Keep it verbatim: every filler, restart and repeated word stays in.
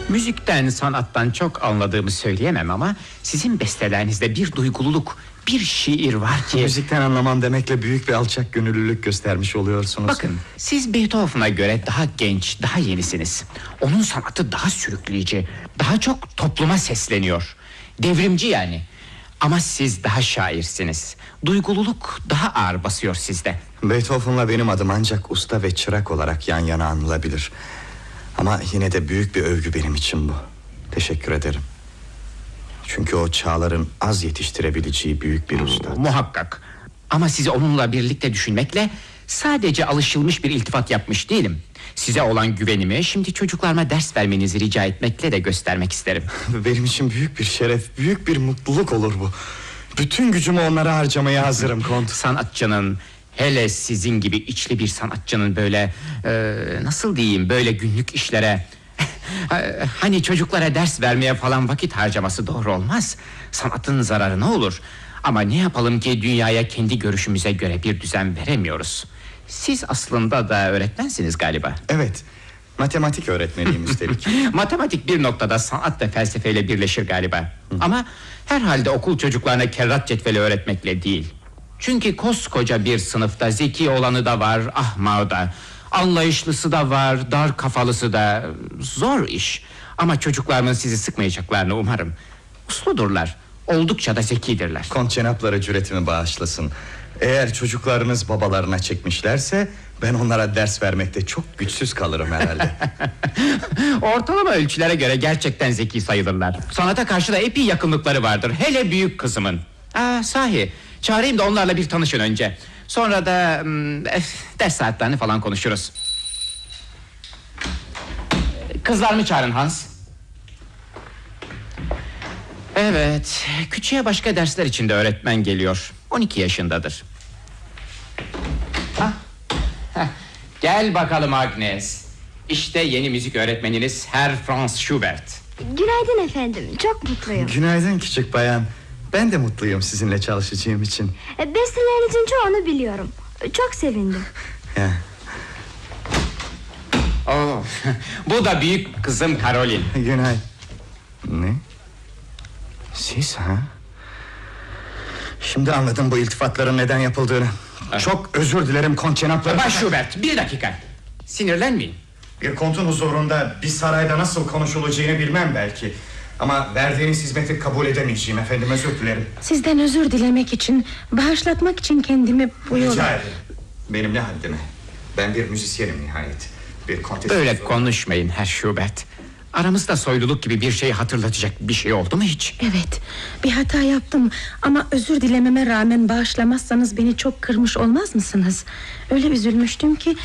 Müzikten, sanattan çok anladığımı söyleyemem ama sizin bestelerinizde bir duygululuk, bir şiir var ki... Müzikten anlamam demekle büyük bir alçak gönüllülük göstermiş oluyorsunuz. Bakın, siz Beethoven'a göre daha genç, daha yenisiniz. Onun sanatı daha sürükleyici, daha çok topluma sesleniyor. Devrimci yani. Ama siz daha şairsiniz. Duygululuk daha ağır basıyor sizde. Beethoven'la benim adım ancak usta ve çırak olarak yan yana anılabilir. Ama yine de büyük bir övgü benim için bu. Teşekkür ederim. Çünkü o çağların az yetiştirebileceği büyük bir usta. Muhakkak. Ama sizi onunla birlikte düşünmekle sadece alışılmış bir iltifat yapmış değilim. Size olan güvenimi şimdi çocuklarıma ders vermenizi rica etmekle de göstermek isterim. Benim için büyük bir şeref, büyük bir mutluluk olur bu. Bütün gücümü onlara harcamaya hazırım Kont. Sanatçının, hele sizin gibi içli bir sanatçının böyle e, nasıl diyeyim, böyle günlük işlere, hani çocuklara ders vermeye falan vakit harcaması doğru olmaz. Sanatın zararı ne olur? Ama ne yapalım ki dünyaya kendi görüşümüze göre bir düzen veremiyoruz. Siz aslında da öğretmensiniz galiba. Evet, matematik öğretmeniyim üstelik. Matematik bir noktada sanat ve felsefeyle birleşir galiba. Hı. Ama herhalde okul çocuklarına kerrat cetveli öğretmekle değil. Çünkü koskoca bir sınıfta zeki olanı da var, ahmağı da, anlayışlısı da var, dar kafalısı da. Zor iş. Ama çocuklarımın sizi sıkmayacaklarını umarım. Usludurlar, oldukça da zekidirler. Kont cenapları cüretimi bağışlasın. Eğer çocuklarınız babalarına çekmişlerse ben onlara ders vermekte çok güçsüz kalırım herhalde. Ortalama ölçülere göre gerçekten zeki sayılırlar. Sanata karşı da epey yakınlıkları vardır. Hele büyük kızımın. Aa, sahi çağırayım da onlarla bir tanışın önce. Sonra da eh, ders saatlerini falan konuşuruz. Kızlarımı çağırın Hans. Evet, küçüğe başka dersler için de öğretmen geliyor. on iki yaşındadır. Hah. Heh. Gel bakalım Agnes. İşte yeni müzik öğretmeniniz Herr Franz Schubert. Günaydın efendim, çok mutluyum. Günaydın küçük bayan. Ben de mutluyum sizinle çalışacağım için. e, Bestelerinizin çoğunu biliyorum. Çok sevindim. Ya. Oh, bu da büyük kızım Caroline. Günaydın. Ne? Siz ha? Şimdi anladım bu iltifatların neden yapıldığını. Ha. Çok özür dilerim Kont cenapları. Baş Schubert, bir dakika. Sinirlenmeyin. Bir kontun huzurunda bir sarayda nasıl konuşulacağını bilmem belki. Ama verdiğiniz hizmeti kabul edemeyeceğim efendim, özür dilerim. Sizden özür dilemek için, bağışlatmak için kendimi bu yola... Rica ederim. Benim ne haddime. Ben bir müzisyenim nihayet. Bir kontes... Böyle konuşmayın Herr Schubert. Aramızda soyluluk gibi bir şey hatırlatacak bir şey oldu mu hiç? Evet, bir hata yaptım. Ama özür dilememe rağmen bağışlamazsanız beni çok kırmış olmaz mısınız? Öyle üzülmüştüm ki